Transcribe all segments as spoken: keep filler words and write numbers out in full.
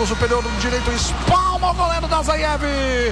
ângulo superior direito, espalma o goleiro da Zaev,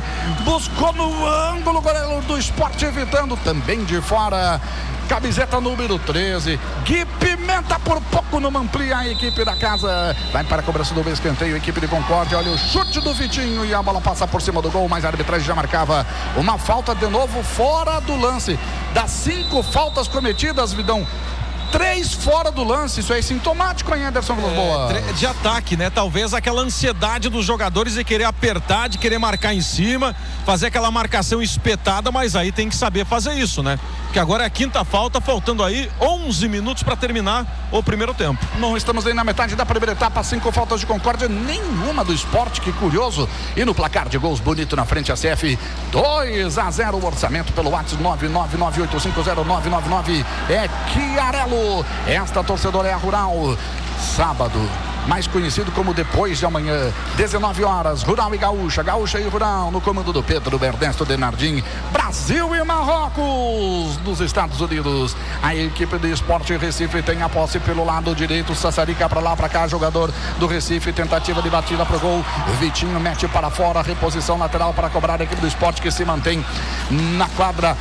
buscou no ângulo o goleiro do Sport, evitando também de fora. Camiseta número treze, Gui Pimenta por pouco não amplia a equipe da casa. Vai para a cobrança do escanteio, equipe de Concórdia. Olha o chute do Vitinho e a bola passa por cima do gol, mas a arbitragem já marcava uma falta de novo fora do lance. Das cinco faltas cometidas, Vidão, três fora do lance. Isso é sintomático, hein, Anderson Vilas-Boas? É, de ataque, né? Talvez aquela ansiedade dos jogadores de querer apertar, de querer marcar em cima, fazer aquela marcação espetada, mas aí tem que saber fazer isso, né? Porque agora é a quinta falta, faltando aí onze minutos para terminar o primeiro tempo. Não estamos aí na metade da primeira etapa, cinco faltas de Concórdia, nenhuma do Sport, que curioso. E no placar de gols bonito na frente, a C F dois a zero, o orçamento pelo WhatsApp nove nove nove oito cinco zero nove nove nove é Chiarello. Esta torcedora é a Rural. Sábado, mais conhecido como depois de amanhã, dezenove horas, Rural e Gaúcha, Gaúcha e Rural, no comando do Pedro Bernesto Denardim. Brasil e Marrocos dos Estados Unidos. A equipe do Sport Recife tem a posse pelo lado direito, Sassarica para lá, para cá, jogador do Recife, tentativa de batida pro gol, Vitinho mete para fora, reposição lateral para cobrar a equipe do Sport, que se mantém na quadra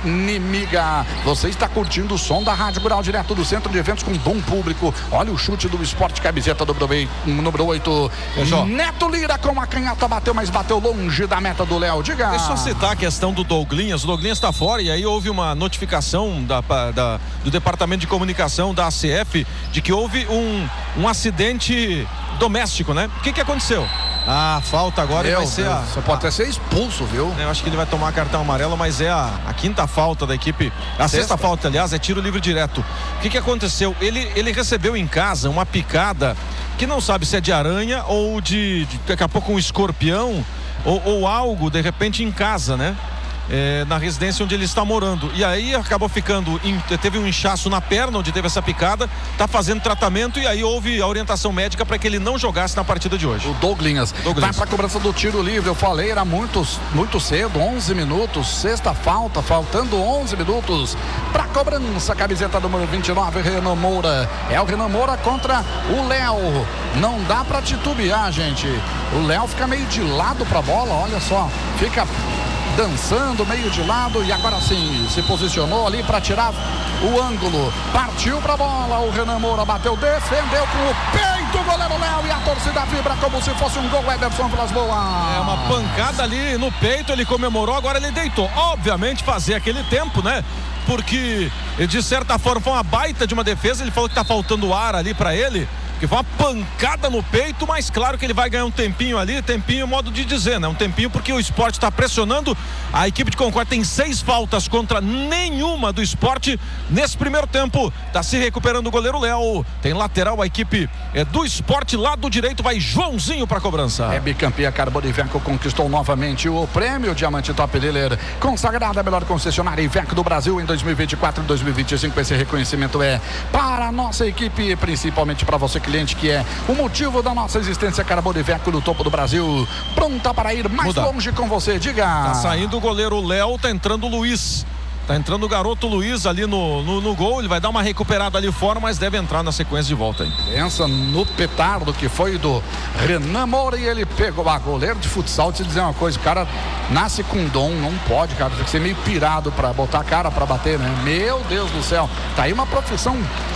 inimiga. Você está curtindo o som da Rádio Rural, direto do centro de eventos, com bom público. Olha o chute do Sport, camiseta do número oito, Neto Lira com a canhota, bateu, mas bateu longe da meta do Léo. Diga. É só citar a questão do Douglinhas. O Douglinhas está fora e aí houve uma notificação da, da, do Departamento de Comunicação da A C F de que houve um, um acidente doméstico, né? O que que aconteceu? A falta agora Meu vai ser Deus, a... Só pode até ser expulso, viu? Eu acho que ele vai tomar cartão amarelo, mas é a, a quinta falta da equipe. A sexta, sexta falta, aliás, é tiro livre direto. O que que aconteceu? Ele, ele recebeu em casa uma picada que não sabe se é de aranha ou de, de daqui a pouco um escorpião ou, ou algo, de repente, em casa, né? É, na residência onde ele está morando. E aí acabou ficando, teve um inchaço na perna onde teve essa picada, tá fazendo tratamento e aí houve a orientação médica para que ele não jogasse na partida de hoje. O Douglinhas, Douglinhas. vai para a cobrança do tiro livre. Eu falei, era muito, muito cedo, onze minutos, sexta falta, faltando onze minutos para cobrança. Camiseta número vinte e nove, Renan Moura. É o Renan Moura contra o Léo. Não dá para titubear, gente. O Léo fica meio de lado para a bola, olha só, fica dançando meio de lado e agora sim se posicionou ali para tirar o ângulo, partiu para a bola, o Renan Moura bateu, defendeu com o peito o goleiro Léo e a torcida vibra como se fosse um gol. Ederson Vilas-Boas. É uma pancada ali no peito, ele comemorou, agora ele deitou, obviamente fazer aquele tempo, né? Porque de certa forma foi uma baita de uma defesa, ele falou que tá faltando ar ali para ele, que foi uma pancada no peito, mas claro que ele vai ganhar um tempinho ali, tempinho modo de dizer, né? Um tempinho porque o Sport está pressionando, a equipe de Concórdia tem seis faltas contra nenhuma do Sport nesse primeiro tempo, tá se recuperando o goleiro Léo, tem lateral a equipe é, do Sport, lado direito vai Joãozinho para cobrança. É bicampeã Carbone Iveco, conquistou novamente o prêmio Diamante Top Dealer, consagrada a melhor concessionária Iveco do Brasil em dois mil e vinte e quatro e dois mil e vinte e cinco, esse reconhecimento é para a nossa equipe, principalmente para você que cliente, que é o motivo da nossa existência. Carbone Iveco no topo do Brasil, pronta para ir mais Muda. longe com você. Diga. Tá saindo o goleiro Léo, tá entrando o Luiz. Tá entrando o garoto Luiz ali no, no, no gol, ele vai dar uma recuperada ali fora, mas deve entrar na sequência de volta aí. Pensa no petardo que foi do Renan Moura e ele pegou. Ah, goleiro de futsal, te dizer uma coisa, o cara nasce com dom, não pode, cara, tem que ser meio pirado pra botar a cara pra bater, né? Meu Deus do céu, tá aí uma profissão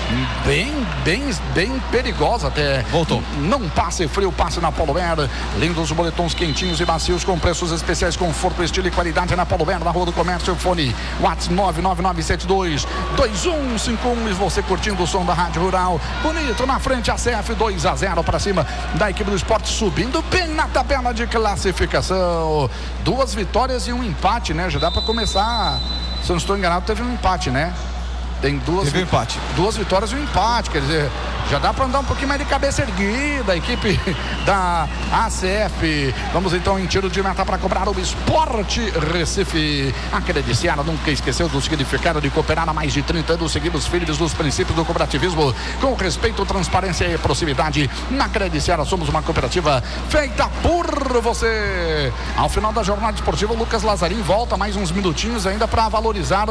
bem, bem, bem perigosa até. Voltou. Não passe frio, passe na Polo Air. Lindos boletons quentinhos e macios com preços especiais, conforto, estilo e qualidade na Polo Air, na Rua do Comércio. Fone WhatsApp nove nove nove sete dois dois um cinco um. E você curtindo o som da Rádio Rural. Bonito na frente, a C F dois a zero para cima da equipe do Sport, subindo bem na tabela de classificação. Duas vitórias e um empate, né? Já dá para começar. Se eu não estou enganado, teve um empate, né? Tem duas, Teve um empate. duas vitórias e um empate, quer dizer, já dá para andar um pouquinho mais de cabeça erguida a equipe da A C F. Vamos então em tiro de meta para cobrar o Sport Recife. A credenciada nunca esqueceu do significado de cooperar há mais de trinta anos, seguindo filhos dos princípios do cooperativismo com respeito, transparência e proximidade. Na credenciada somos uma cooperativa feita por você. Ao final da jornada esportiva, o Lucas Lazarim volta mais uns minutinhos ainda para valorizar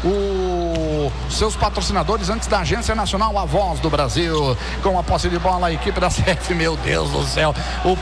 o seus patrocinadores antes da Agência Nacional A Voz do Brasil. Com a posse de bola, a equipe da C F, meu Deus do céu, o